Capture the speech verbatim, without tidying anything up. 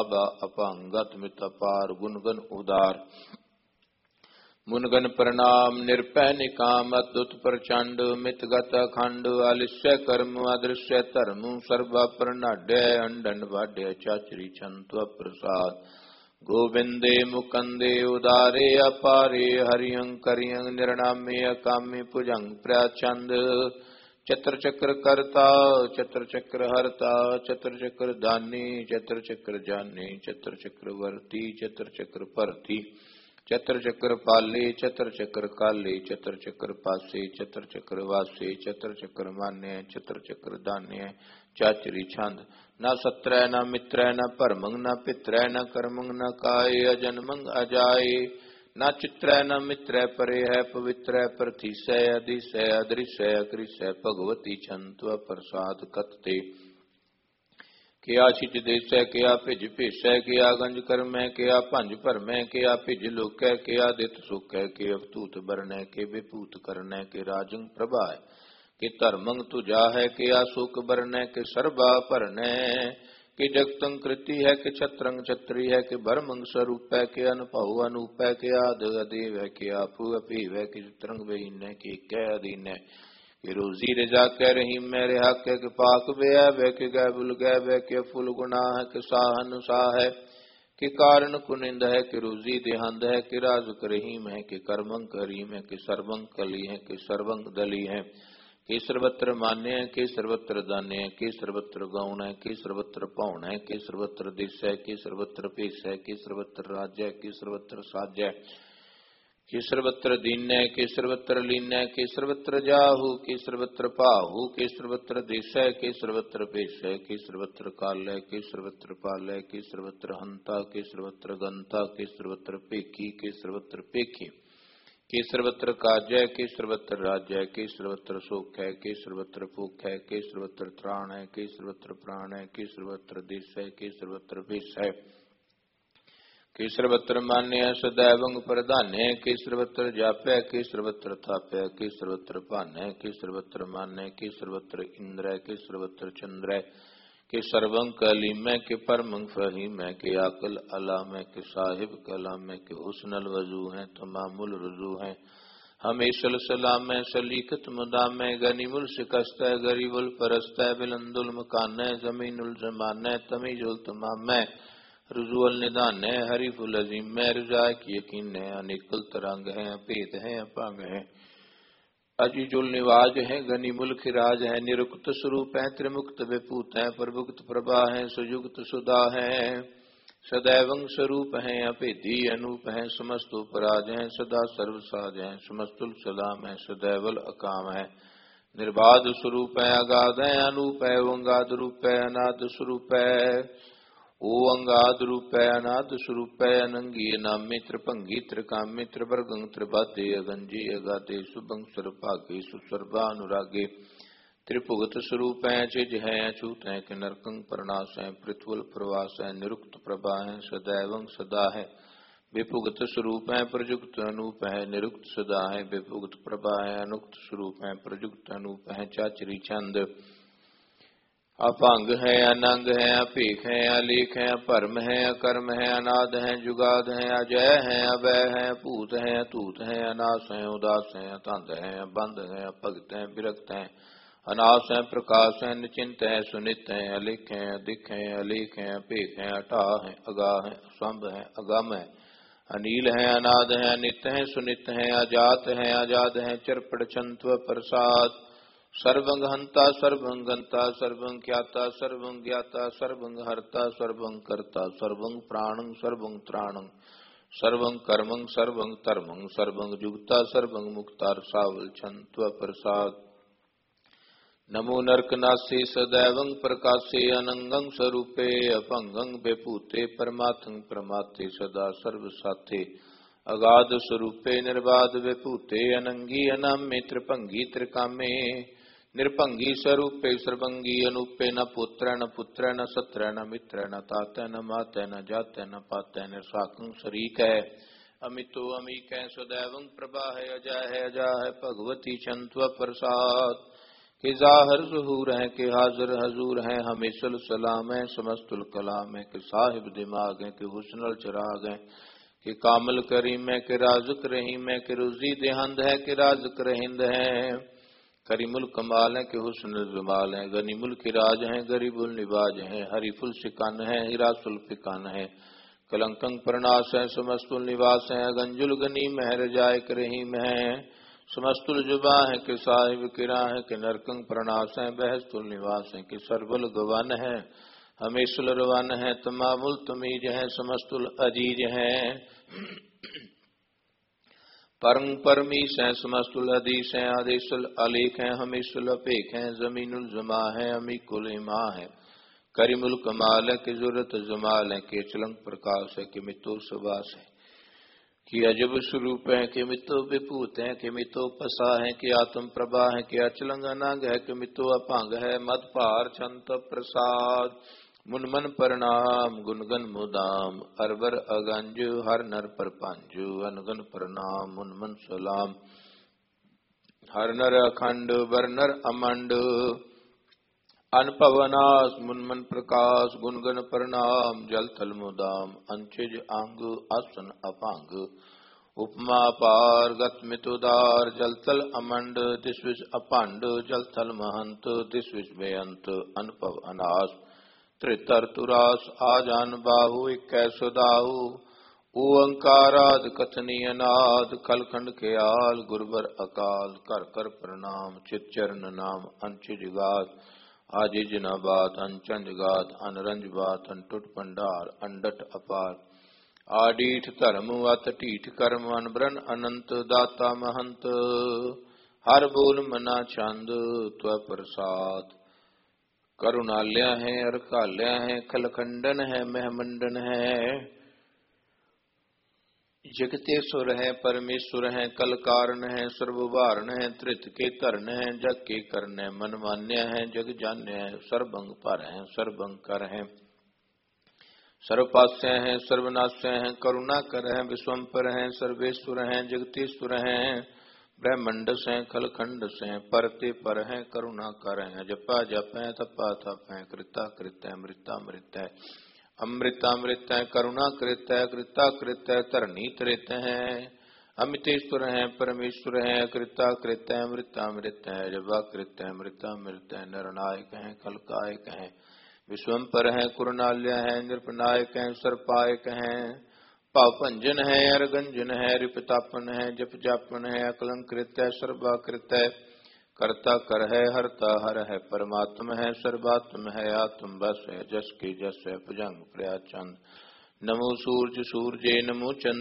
अपंगत मित अपार गुणगन उदार मुनगन प्रणाम निरपै निकाम अद्भुत प्रचंड मितगत अखंड आलिस्य कर्म अदृश्य धर्म सर्व प्रणाड्य अंडन वाड्य चाचरी छंत्व प्रसाद गोविंदे मुकंदे उदारे अपारे हरियं करियं निर्णामे अकामे भुजंग प्रचंड चत्र चक्र कर्ता चत्र चक्र हरता चत्र चक्र दानी चत्र चक्र जानी चत्र चक्र वर्ती चत्र चक्र परती चत्र चक्र पाले चत्र चक्र काले चत्र चक्र पासे चत्र चक्र वासे चत्र चक्र मान्य चत्र चक्र दान्य चाचरी छंद न सत्र न मित्र न परमंग न पित्र न कर्मंग न काय अजन्मंग अजाय न चित्र न मित्र परे है पवित्र प्रथिसय अधिसय अदृश्य अकृष्य भगवती छंत्व प्रसाद कत्ते क्या छिच देश क्या भिज भेष क्या गंज कर्म क्या भंज भरम क्या भिज लोक क्या दित सुख के अवतूत बरन के विभूत करन के राजंग प्रभा के धर्मंग तुझा है क्या सुख बरन के सर्वा भरन कि जगतंग कृति है कि छत्रंग छत्री है कि भरमंग स्वरूप है कि अनुभव अनूप है कि आद अदेव है कि आपू अपीव है कि चित्रंग बहीन है कि कह अधीन है कि रोजी रजा कह रही मेरे हक है कि पाक वे है कि गै बुल गै वे कि फुल गुना है कि साहन साह है कि कारण कुनिंद है कि रोजी देहंद है कि राज करहीम है कि कर्मंग करीम है कि सर्वंग कली है कि सर्वंग दली है कि सर्वत्र मान्य है कि सर्वत्र दान्य है कि सर्वत्र गौण है कि सर्वत्र पौन है कि सर्वत्र दिश है कि सर्वत्र पेश है कि सर्वत्र राज्य है कि सर्वत्र साज्य है कि सर्वत्र दीन है कि सर्वत्र लीन है कि सर्वत्र जाहु कि सर्वत्र पाहु कि सर्वत्र देश है कि सर्वत्र पेश है कि सर्वत्र काल है कि सर्वत्र पाल है कि सर्वत्र हंता कि सर्वत्र गंता कि सर्वत्र पेखी कि सर्वत्र पेखी कि सर्वत्र काज है कि सर्वत्र राज्य है कि सर्वत्र सुख है कि सर्वत्र भूख है कि सर्वत्र त्राण है कि सर्वत्र प्राण है कि सर्वत्र देश है कि सर्वत्र भेष है कि सर्वत्र मान्य सदैवंग प्रधान है कि सर्वत्र जाप्य कि सर्वत्र थाप्य कि सर्वत्र पान है कि सर्वत्र मान्य कि सर्वत्र इंद्र है कि सर्वत्र चंद्र है कि सर्वं कलीम है कि परमंग फहीम है कि आकल अलाम है कि साहिब कलाम है कि हुस्नल वजू है तमामुल रुजू है हमेशल सलाम है सलीकत मुदाम है गनीमुल शिकस्त है गरीबुल परस्त है बिलंदुल मकान है जमीनुल जमान है तमीजुल तमाम है रुजुअल निदान है हरीफुल अजीम है रुजा की यकीन है अनेकल तरंग है भेद है अपांग है अजीजुल निवाज है गनीमुल खिराज है निरुक्त स्वरूप है त्रिमुक्त विभूत है प्रभुक्त प्रभा है सुयुक्त सुधा है सदैवंग स्वरूप है अभेदी अनूप है समस्त उपराज है सदा सर्वसाज है समस्तुल सलाम है सदैवल अकाम है निर्बाध स्वरूप है अगाध है अनूप है ओंगाद रूप है अनाद स्वरूप है ओ अंगाद रूप है अनाद स्वरूप है अनंगी नामे त्रिभंगी त्रिकामे त्रिवर्गं त्रिबाधे अगंजी अगाधे शुभंग सर्वभागे सुसर्वा अनुरागे त्रिभुगत स्वरूप है चिज है अछूत है कि नरकंग प्रणाश है पृथ्वल प्रवास है निरुक्त प्रभा है सदैवं सदा है विभुगत स्वरूप है प्रजुक्त अनूप है निरुक्त सदा है विभुगत प्रभा है अनुक्त स्वरूप है प्रजुक्त अनूप है चाचरी छंद अपंग है अनंग है अपेख है अलेख है परम है अकर्म है अनाद है जुगाद है अजय है अवय है पूत है अतूत है अनास है उदास है अतंत है बंद है भगत है विरक्त है अनास है प्रकाश है निचिंत है सुनित है अलिख है अधिक है अलेख है अपेख है अटा है अगा है असंभ है अगम है अनील है अनाद है अनित है सुनित है अजात है आजाद है चरपड़ छंत्व प्रसाद सर्वंग हंता सर्वंग गंता सर्वं ख्याता सर्वं ज्ञाता सर्वं हरता सर्वं कर्ता सर्वं प्राणं सर्वं त्राणं सर्वं कर्मं सर्वं धर्मं सर्वं जुगता सर्वं मुक्तार सावल छंत्व प्रसाद नमो नरकनासे सदैवं प्रकाशे अनंगं स्वरूपे अपंगं विभूते परमार्थं प्रमाते सदा सर्व साथे अगाध स्वरूपे निर्बाध विभूते अनंगी अनामे त्रिभंगी त्रिकामे निरभंगी स्वरूपे सर्वंगी अनूपे न पुत्र न पुत्र न सत्र न मित्र न तात न मात न जात न पात न साकं शरीक है अमितो अमीक है सदैवं प्रभा है अजय है अजा है भगवती छंत्व प्रसाद कि ज़ाहिर ज़हूर हैं, कि हाजिर हजूर हैं, हमेशल सलाम है, समस्तुल कलाम है, कि साहिब दिमाग है, कि हुस्नुल चिराग है, कि कामिल करीम है, कि राज़िक रहीम है, कि रुज़ी देहंद है, कि राज़िक रहिंद है, करीमुल कमाल है, कि हुस्नुल जमाल है, गनीमुल किराज है, गरीबुल निवाज है, हरीफुल शिकान है, हिरासुल फिकान है, कलंकंग प्रनाश है, समस्तुल निवास है, गंजुल गनी महर जायक रहीम है, समस्तुल जुबा है, कि साहिब किरा है, कि नरकंग प्रनाश है, बहस्तुल निवास है, कि सरबुल गवान है, हमेशुल रवान है, तमामुल तमीज है, समस्तुल अजीज है, परम परमीश है, समस्तुल हदीस है, आदेशुल अलीक है, हमेशुल अपेक है, जमीनुल जमा है, अमीकुल इमा है, करीमुल कमाल है, कि जुरत जमाल है, कि चलंग प्रकाश है, कि मितो सुबास है, कि अजब स्वरूप है, कि मितो विभूत है, कि मितो पसा है, कि आत्म प्रभा है, कि अचलंग अनंग है, कि मितो अपांग है, मद पार छंत प्रसाद मुनमन प्रणाम गुनगन मुदाम अरबर अगंज हर नर पर पंजु अनगन प्रणाम मुनमन सलाम हर नर अखंड बर नर अमंड अनपवनास मुनमन प्रकाश गुनगन प्रणाम जल थल मुदाम अंचिज अंग आसन अपांग उपमा पार गत मितुदार जल थल अमंड दिस विज अपंड जल थल महंत दिस विज बेअंत अनपव अनास त्रितर तुरास आजान बाहु इक्कै दाहु ओंकाराद कथनीय नाद खलखंड के आल गुरबर अकाल कर कर प्रणाम चित चरण नाम अंचिज गात आजिज न बात अंचंज गात अनरंज बात अंटुट पंडार अंडट अपार आडीठ धर्म अत टीठ कर्म अनबरन अनंत दाता महंत हर बोल मना छंद त्व प्रसाद करुणाल्या है अरकाल्या है खलखंडन है महमंडन है जगतेश्वर है परमेश्वर है कल कारण है सर्ववारण है त्रित के तरण है जग के कर्ण है मन मान्य है जग जान्य है सर्वंग पर है सर्वंग कर है सर्वपास्य है सर्वनाश्य है करुणा कर है विश्वम्पर है सर्वेश्वर है जगतेश्वर है ब्रह्मंड से खलखंड से परते पर है करुणा कर है जपा जप है तपा तप है कृता कृत है मृता मृत है अमृता मृत है करुणा कृत है कृता कृत है तरणी त्रित है अमितेश्वर है परमेश्वर है कृता कृत है मृता मृत है जपा कृत है मृता मृत है नरनायक है खलकायक है विश्वम्पर है कुरनाल्य है नृपनायक है सर्पायक है पापंजन है अरगंजन है रिपतापन है जप जापन है अकलंकृत है सर्वाकृत है कर्ता कर है हरता हर है परमात्म है सर्वात्म है आत्म बस है जस की जस है भुजंग प्रयाचंद नमो सूर्य सूर्य नमो चंद्र